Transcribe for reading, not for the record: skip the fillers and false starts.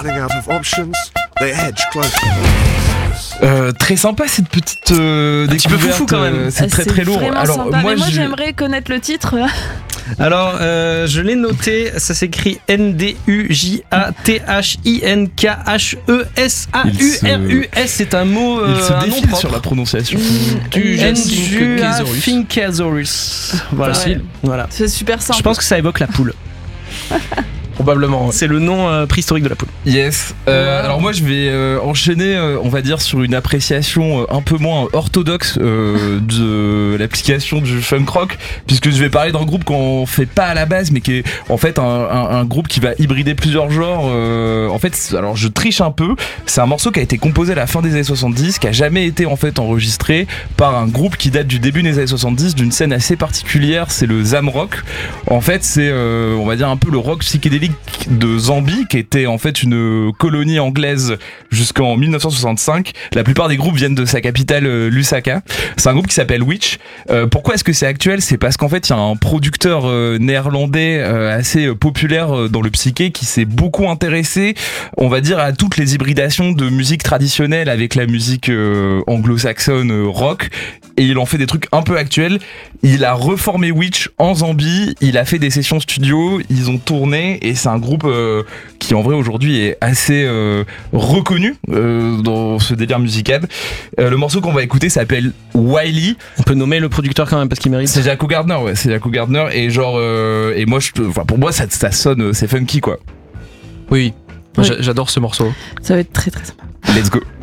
running out of options, they edge closer. Très sympa cette petite un petit peu foufou quand même. C'est très très lourd. Alors moi j'aimerais connaître le titre. Alors je l'ai noté, ça s'écrit N-D-U-J-A-T-H-I-N-K-H-E-S-A-U-R-U-S. C'est un mot, il se un nom défile propre. sur la prononciation. Fincasaurus. Voilà. Ouais. Voilà. C'est super simple. Je pense que ça évoque la poule. Probablement. C'est le nom préhistorique de la poule. Yes. Alors moi je vais enchaîner, on va dire, sur une appréciation un peu moins orthodoxe de l'application du funk rock, puisque je vais parler d'un groupe qu'on fait pas à la base, mais qui est en fait un groupe qui va hybrider plusieurs genres. En fait, alors je triche un peu. C'est un morceau qui a été composé à la fin des années 70, qui a jamais été en fait enregistré par un groupe qui date du début des années 70, d'une scène assez particulière. C'est le Zam Rock. En fait, c'est on va dire un peu le rock psychédélique de Zambie, qui était en fait une colonie anglaise jusqu'en 1965. La plupart des groupes viennent de sa capitale, Lusaka. C'est un groupe qui s'appelle Witch. Pourquoi est-ce que c'est actuel ? C'est parce qu'en fait il y a un producteur néerlandais assez populaire dans le psyché qui s'est beaucoup intéressé, on va dire, à toutes les hybridations de musique traditionnelle avec la musique anglo-saxonne rock, et il en fait des trucs un peu actuels. Il a reformé Witch en Zambie, il a fait des sessions studio, ils ont tourné, et c'est un groupe qui en vrai aujourd'hui est assez reconnu dans ce délire musical. Le morceau qu'on va écouter s'appelle Wiley. On peut nommer le producteur quand même parce qu'il mérite. C'est Jaco Gardner, ouais, c'est Jaco Gardner, et genre et moi pour moi ça sonne, c'est funky quoi. Oui. J'adore ce morceau. Ça va être très très sympa. Let's go.